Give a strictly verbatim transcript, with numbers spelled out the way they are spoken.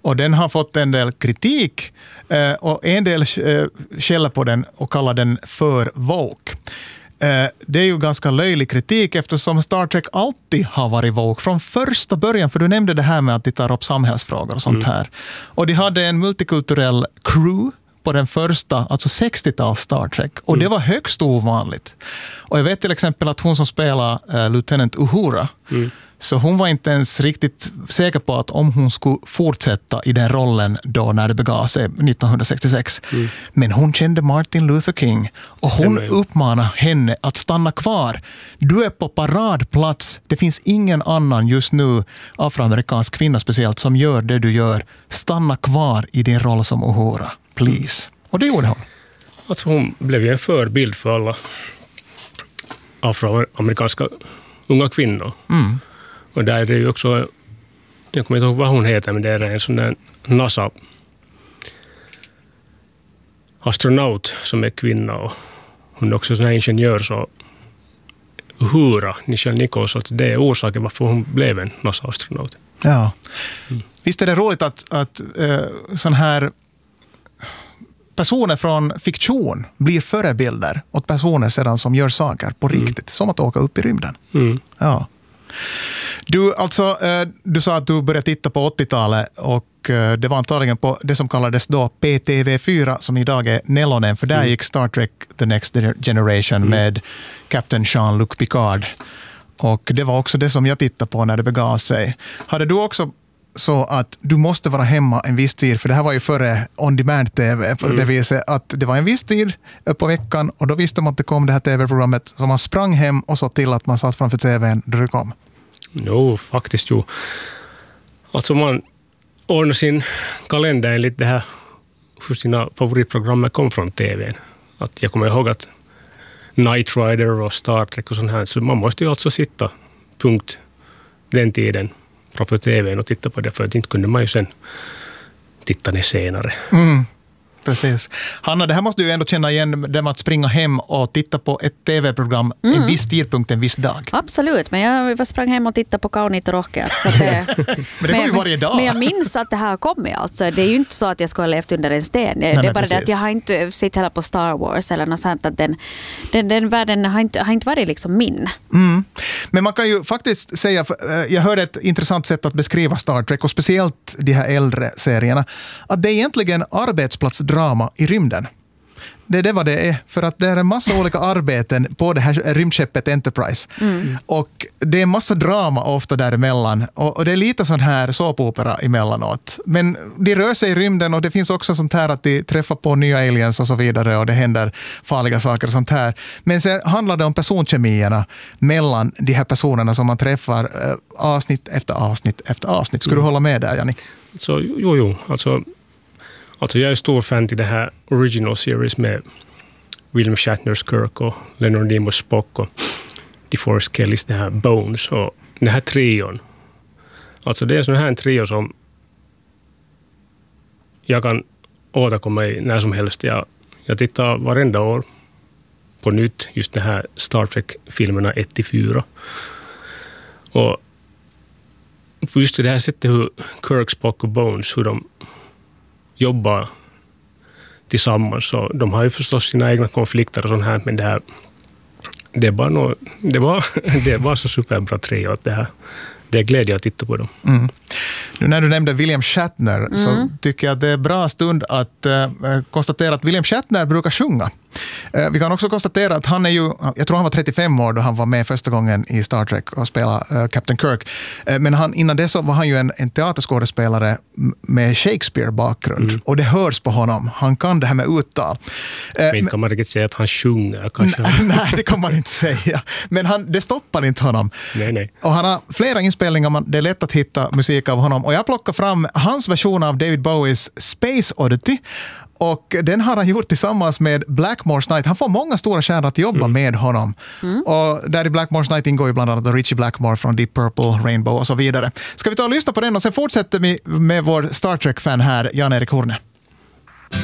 Och den har fått en del kritik eh, och en del eh, skäller på den och kallar den för woke. Eh, det är ju ganska löjlig kritik eftersom Star Trek alltid har varit woke från första början, för du nämnde det här med att de tar upp samhällsfrågor och sånt mm. här. Och de hade en multikulturell crew på den första, alltså sextio-tals Star Trek. Och mm. det var högst ovanligt. Och jag vet till exempel att hon som spelar uh, Lieutenant Uhura, mm. så hon var inte ens riktigt säker på att om hon skulle fortsätta i den rollen då när det begav sig nittonhundrasextiosex. Mm. Men hon kände Martin Luther King och hon uppmanade henne att stanna kvar. Du är på paradplats. Det finns ingen annan just nu, afroamerikansk kvinna speciellt, som gör det du gör. Stanna kvar i din roll som Uhura. Please. Och det gjorde hon. Alltså hon blev ju en förebild för alla afroamerikanska unga kvinnor. Mm. Och där är det ju också, jag kommer inte ihåg vad hon heter, men det är en sån där NASA-astronaut som är kvinna och hon är också sån här ingenjör, så Uhura, Nichelle Nichols, att det är orsaken varför hon blev en NASA-astronaut. Ja. Mm. Visst är det roligt att, att uh, sån här personer från fiktion blir förebilder åt personer sedan som gör saker på riktigt, mm. som att åka upp i rymden. Mm. Ja. Du, alltså, du sa att du började titta på åttiotalet och det var antagligen på det som kallades då P T V fyra som idag är Nelonen, för där mm. gick Star Trek The Next Generation mm. med Captain Jean-Luc Picard. Och det var också det som jag tittade på när det begav sig. Hade du också så att du måste vara hemma en viss tid, för det här var ju före on-demand-tv på mm. det viset att det var en viss tid på veckan och då visste man att det kom det här tv-programmet, så man sprang hem och så till att man satt framför tvn då det kom. Jo, faktiskt ju. Alltså man ordnar sin kalender enligt det här hur sina favoritprogram kom från tvn. Att jag kommer ihåg att Knight Rider och Star Trek och sånt här, så man måste ju alltså sitta punkt den tiden framför tvn och titta på det, för att inte kunde man ju sen titta ner senare. Mm, precis. Hanna, det här måste du ändå känna igen, det med att springa hem och titta på ett tv-program mm. en viss tidpunkt, en viss dag. Absolut, men jag sprang hem och tittade på Kaunit och Rocket. Så det, men det går ju varje dag. Men jag minns att det här kom alltså. Det är ju inte så att jag skulle ha levt under en sten. Nej, det är bara precis. Det att jag har inte sett heller på Star Wars eller något sånt. Att den, den, den världen har inte, har inte varit liksom min. Mm. Men man kan ju faktiskt säga, jag hörde ett intressant sätt att beskriva Star Trek och speciellt de här äldre serierna, att det är egentligen arbetsplatsdrama i rymden. Det är det vad det är, för att det är en massa olika arbeten på det här rymdskeppet Enterprise. Mm. Och det är en massa drama ofta däremellan. Och, och det är lite sån här såpopera emellanåt. Men de rör sig i rymden och det finns också sånt här att de träffar på nya aliens och så vidare och det händer farliga saker och sånt här. Men sen handlar det om personkemierna mellan de här personerna som man träffar eh, avsnitt efter avsnitt efter avsnitt. Skulle mm. du hålla med där, Janni? Så, jo, jo. Alltså... Alltså jag är stor fan till det här original series med William Shatners Kirk och Leonard Nimoys Spock och DeForest Kellys det här Bones och den här trion. Alltså det är sån här en trio som jag kan återkomma i när som helst. Jag, jag tittar varenda år på nytt just det här Star Trek-filmerna ett till fyra. Och just det här sättet hur Kirk, Spock och Bones, hur de jobbar tillsammans. Så de har ju förstås sina egna konflikter och sånt här, men det här det är bara no, det var det var så superbra trio att det här det är glädje att titta på dem. Mm. Nu när du nämnde William Shatner mm. så tycker jag att det är bra stund att uh, konstatera att William Shatner brukar sjunga. Uh, vi kan också konstatera att han är ju, jag tror han var trettiofem år då han var med första gången i Star Trek och spelade uh, Captain Kirk. Uh, men han, innan det så var han ju en, en teaterskådespelare med Shakespeare-bakgrund. Mm. Och det hörs på honom. Han kan det här med uttal. Uh, men kan man riktigt säga att han sjunger? Kanske? Nej, det kan man inte säga. Men han, det stoppar inte honom. Nej, nej. Och han har flera inspelningar, man, det är lätt att hitta musik av honom. Och jag plockar fram hans version av David Bowies Space Oddity. Och den har han gjort tillsammans med Blackmore's Night. Han får många stora stjärnor att jobba mm. med honom. Mm. Och där i Blackmore's Night ingår ju bland annat Richie Blackmore från Deep Purple, Rainbow och så vidare. Ska vi ta och lyssna på den och sen fortsätter vi med vår Star Trek-fan här, Jan-Erik Horne.